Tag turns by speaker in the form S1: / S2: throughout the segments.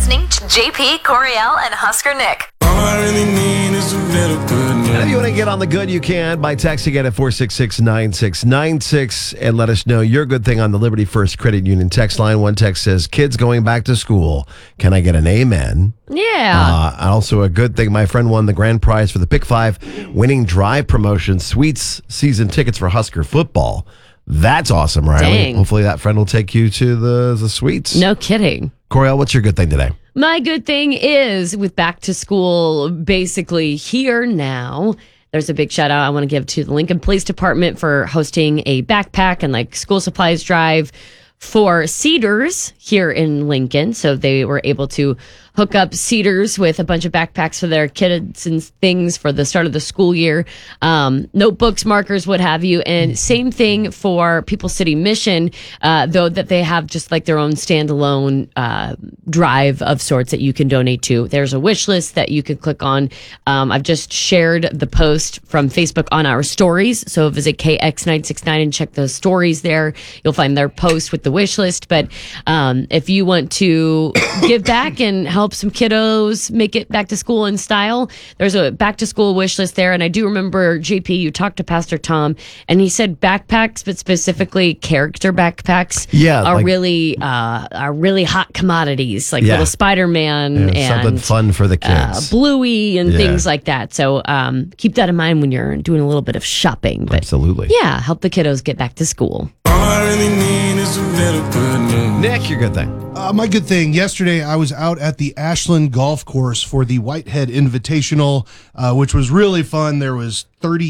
S1: listening to JP, Coriel, and Husker Nick.
S2: All I really need is a little good news.
S3: And if you want to get on the good, you can by texting it at 466-9696 and let us know your good thing on the Liberty First Credit Union text line. One text says, kids going back to school. Can I get an amen?
S4: Yeah.
S3: Also a good thing, my friend won the grand prize for the Pick 5 winning drive promotion, Sweets season tickets for Husker football. That's awesome, Riley.
S4: Dang.
S3: Hopefully that friend will take you to the Sweets.
S4: No kidding.
S3: Coriel, what's your good thing today?
S4: My good thing is with back to school basically here now. There's a big shout out I want to give to the Lincoln Police Department for hosting a backpack and school supplies drive for Cedars here in Lincoln. So they were able to hook up Cedars with a bunch of backpacks for their kids and things for the start of the school year. Notebooks, markers, what have you. And same thing for People City Mission, though that they have just their own standalone drive of sorts that you can donate to. There's a wish list that you can click on. I've just shared the post from Facebook on our stories. So visit KX969 and check the stories there. You'll find their post with the wish list. But if you want to give back and help some kiddos make it back to school in style, there's a back to school wish list there. And I do remember, JP, you talked to Pastor Tom and he said backpacks, but specifically character backpacks are really hot commodities, little Spider-Man and
S3: something fun for the kids,
S4: Bluey and things like that. So keep that in mind when you're doing a little bit of shopping. But
S3: absolutely.
S4: Yeah, help the kiddos get back to school.
S2: All I really need is a little good news.
S3: Nick, your good thing.
S5: My good thing, yesterday I was out at the Ashland Golf Course for the Whitehead Invitational, which was really fun. There was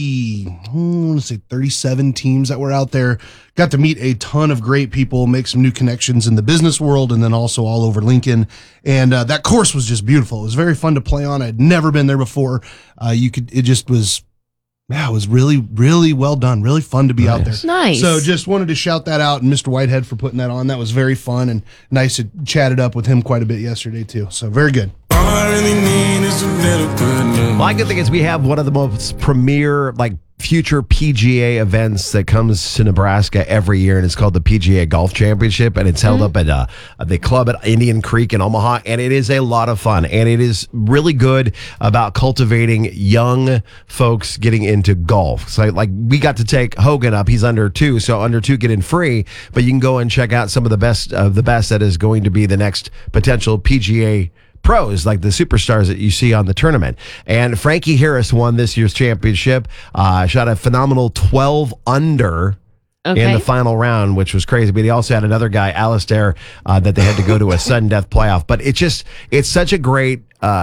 S5: 37 teams that were out there. Got to meet a ton of great people, make some new connections in the business world, and then also all over Lincoln. And that course was just beautiful. It was very fun to play on. I'd never been there before. It was really, really well done. Really fun to be out there.
S4: Nice.
S5: So just wanted to shout that out and Mr. Whitehead for putting that on. That was very fun and nice to chat it up with him quite a bit yesterday too. So very good.
S2: All I really need is a little good news.
S3: My good thing is we have one of the most premier, future PGA events that comes to Nebraska every year, and it's called the PGA Golf Championship, and it's held up at the club at Indian Creek in Omaha, and it is a lot of fun, and it is really good about cultivating young folks getting into golf. So we got to take Hogan up. He's under 2, so under 2 get in free, but you can go and check out some of the best that is going to be the next potential PGA pros, like the superstars that you see on the tournament. And Frankie Harris won this year's championship, shot a phenomenal 12 under in the final round, which was crazy. But he also had another guy, Alistair, that they had to go to a sudden death playoff. But it's such a great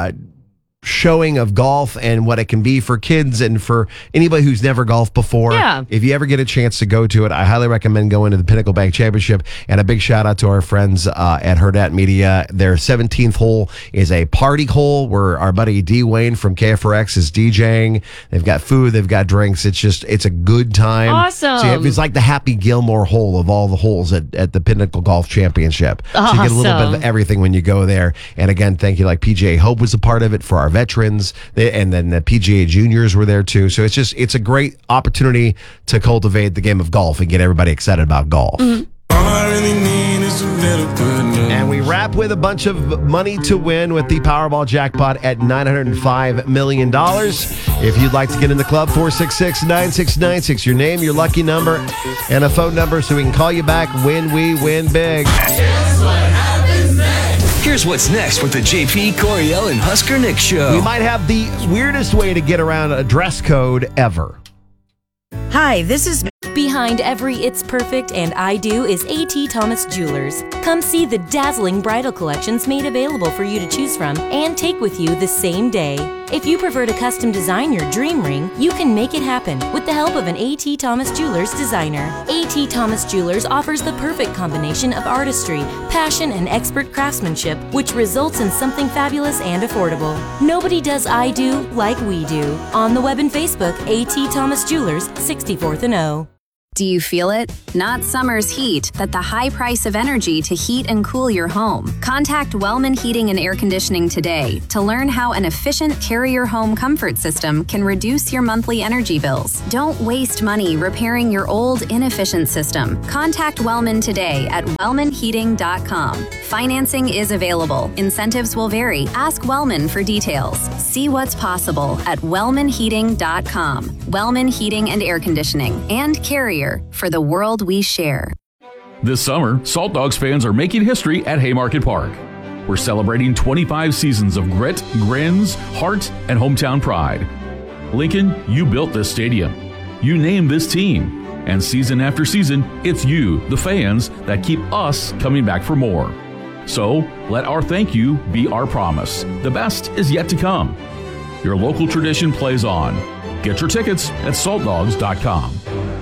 S3: showing of golf and what it can be for kids and for anybody who's never golfed before.
S4: Yeah.
S3: If you ever get a chance to go to it, I highly recommend going to the Pinnacle Bank Championship. And a big shout out to our friends at Hurrdat Media. Their 17th hole is a party hole where our buddy D. Wayne from KFRX is DJing. They've got food, they've got drinks. It's a good time.
S4: Awesome.
S3: So it's like the Happy Gilmore hole of all the holes at the Pinnacle Golf Championship.
S4: Awesome.
S3: So you get a little bit of everything when you go there. And again, thank you. PGA Hope was a part of it for our veterans, and then the PGA juniors were there too. So it's a great opportunity to cultivate the game of golf and get everybody excited about golf.
S2: All I really need is a little good news.
S3: And we wrap with a bunch of money to win with the Powerball jackpot at $905 million. If you'd like to get in the club, 466-9696, your name, your lucky number, and a phone number so we can call you back when we win big.
S6: Here's what's next with the JP, Coriel, and Husker Nick Show.
S3: We might have the weirdest way to get around a dress code ever.
S7: Hi, this is
S8: Behind every It's Perfect and I Do is A.T. Thomas Jewelers. Come see the dazzling bridal collections made available for you to choose from and take with you the same day. If you prefer to custom design your dream ring, you can make it happen with the help of an A.T. Thomas Jewelers designer. A.T. Thomas Jewelers offers the perfect combination of artistry, passion, and expert craftsmanship, which results in something fabulous and affordable. Nobody does I Do like we do. On the web and Facebook, A.T. Thomas Jewelers, 64th and O.
S1: Do you feel it? Not summer's heat, but the high price of energy to heat and cool your home. Contact Wellman Heating and Air Conditioning today to learn how an efficient Carrier home comfort system can reduce your monthly energy bills. Don't waste money repairing your old, inefficient system. Contact Wellman today at wellmanheating.com. Financing is available. Incentives will vary. Ask Wellman for details. See what's possible at wellmanheating.com. Wellman Heating and Air Conditioning and Carrier for the world we share.
S9: This summer, Salt Dogs fans are making history at Haymarket Park. We're celebrating 25 seasons of grit, grins, heart, and hometown pride. Lincoln, you built this stadium. You named this team. And season after season, it's you, the fans, that keep us coming back for more. So, let our thank you be our promise. The best is yet to come. Your local tradition plays on. Get your tickets at saltdogs.com.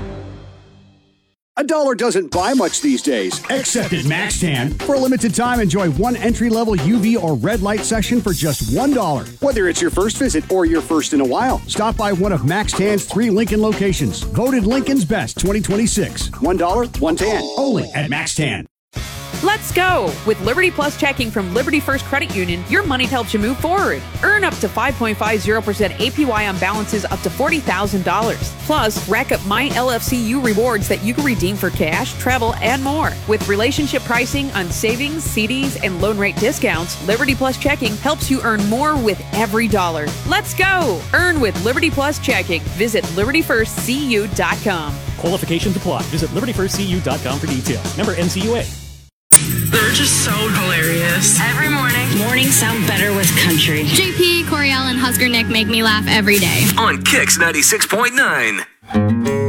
S10: $1 doesn't buy much these days, except at MaxTan. For a limited time, enjoy one entry-level UV or red light session for just $1. Whether it's your first visit or your first in a while, stop by one of MaxTan's 3 Lincoln locations. Voted Lincoln's Best 2026. $1, one tan. Only at MaxTan.
S11: Let's go! With Liberty Plus checking from Liberty First Credit Union, your money helps you move forward. Earn up to 5.50% APY on balances up to $40,000. Plus, rack up My LFCU rewards that you can redeem for cash, travel, and more. With relationship pricing on savings, CDs, and loan rate discounts, Liberty Plus checking helps you earn more with every dollar. Let's go! Earn with Liberty Plus checking. Visit LibertyFirstCU.com.
S12: Qualifications apply. Visit LibertyFirstCU.com for details. Member NCUA.
S13: They're just so hilarious.
S14: Every morning.
S15: Mornings sound better with country.
S16: JP, Coriel, and Husker Nick make me laugh every day.
S6: On Kix 96.9.